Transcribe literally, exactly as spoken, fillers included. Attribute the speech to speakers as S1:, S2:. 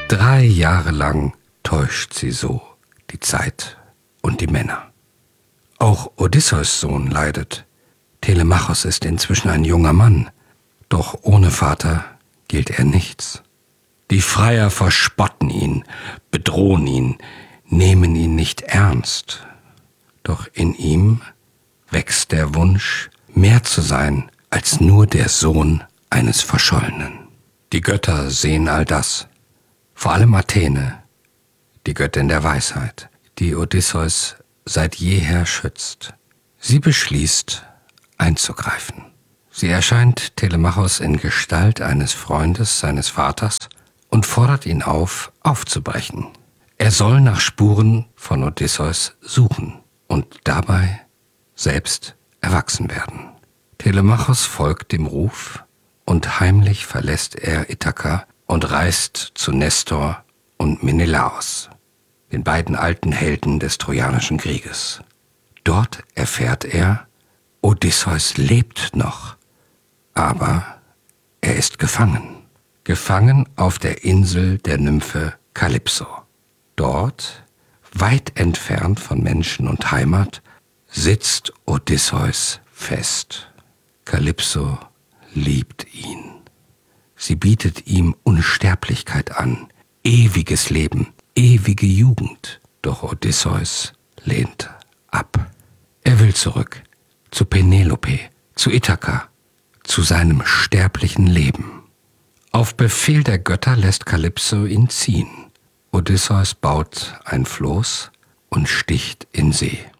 S1: Drei Jahre lang täuscht sie so die Zeit und die Männer. Auch Odysseus' Sohn leidet. Telemachos ist inzwischen ein junger Mann, doch ohne Vater gilt er nichts. Die Freier verspotten ihn, bedrohen ihn, nehmen ihn nicht ernst. Doch in ihm wächst der Wunsch, mehr zu sein als nur der Sohn eines Verschollenen. Die Götter sehen all das, vor allem Athene, die Göttin der Weisheit, die Odysseus seit jeher schützt. Sie beschließt, einzugreifen. Sie erscheint Telemachos in Gestalt eines Freundes seines Vaters und fordert ihn auf, aufzubrechen. Er soll nach Spuren von Odysseus suchen und dabei selbst erwachsen werden. Telemachos folgt dem Ruf und heimlich verlässt er Ithaka und reist zu Nestor und Menelaos, den beiden alten Helden des Trojanischen Krieges. Dort erfährt er, Odysseus lebt noch, aber er ist gefangen. Gefangen auf der Insel der Nymphe Kalypso. Dort, weit entfernt von Menschen und Heimat, sitzt Odysseus fest. Kalypso liebt ihn. Sie bietet ihm Unsterblichkeit an, ewiges Leben, ewige Jugend. Doch Odysseus lehnt ab. Er will zurück zu Penelope, zu Ithaka, zu seinem sterblichen Leben. Auf Befehl der Götter lässt Kalypso ihn ziehen. Odysseus baut ein Floß und sticht in See.